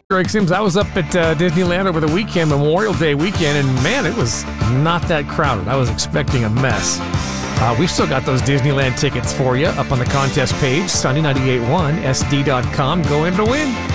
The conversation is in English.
Greg Sims, I was up at Disneyland over the weekend, Memorial Day weekend, and man, it was not that crowded. I was expecting a mess. We've still got those Disneyland tickets for you up on the contest page, Sunday 98.1, SD.com. Go in to win.